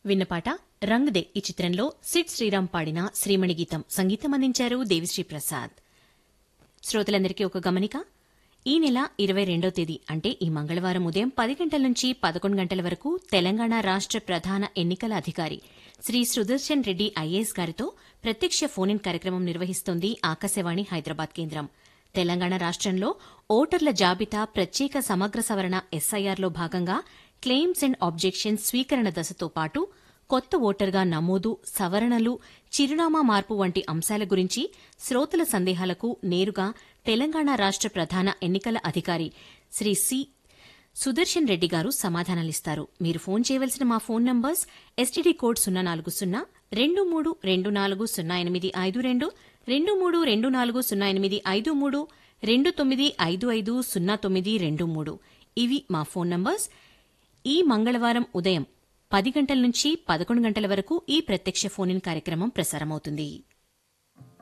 విన్నపాట రంగ్ they ఈ చిత్రంలో Sid Sriram పాడిన శ్రీమణి గీతం సంగీతం అందించారు దేవిశ్రీ ప్రసాద్. శ్రోతలందరికీ ఒక గమనిక. ఈ నెల 22వ తేదీ అంటే ఈ మంగళవారం ఉదయం 10 గంటల నుంచి 11 గంటల వరకు తెలంగాణ రాష్ట్ర ప్రధాన ఎన్నికల అధికారి శ్రీ సుదర్శన్ రెడ్డి ఐఏఎస్ గారితో ప్రత్యక్ష ఫోన్ ఇన్ కార్యక్రమం నిర్వహిస్తోంది ఆకాశవాణి హైదరాబాద్ కేంద్రం. తెలంగాణ రాష్ట్రంలో ఓటర్ల జాబితా ప్రత్యేక సమగ్ర సవరణ ఎస్ఐఆర్లో భాగంగా క్లెయిమ్స్ అండ్ ఆబ్జెక్షన్స్ స్వీకరణ దశతో పాటు కొత్త ఓటర్గా నమోదు, సవరణలు, చిరునామా మార్పు వంటి అంశాల గురించి శ్రోతల సందేహాలకు నేరుగా తెలంగాణ రాష్ట్ర ప్రధాన ఎన్నికల అధికారి శ్రీ సి. సుదర్శన్ రెడ్డి గారు సమాధానాలిస్తారు. మీరు ఫోన్ చేయవలసిన మా ఫోన్ నంబర్స్ ఎస్టీడీ కోడ్ 040-23240852, 23240853, 29550923. ఇవి మా ఫోన్ నంబర్స్. ఈ మంగళవారం ఉదయం 10 గంటల నుంచి 11 గంటల వరకు ఈ ప్రత్యక్ష ఫోన్ ఇన్ కార్యక్రమం ప్రసారమవుతుంది.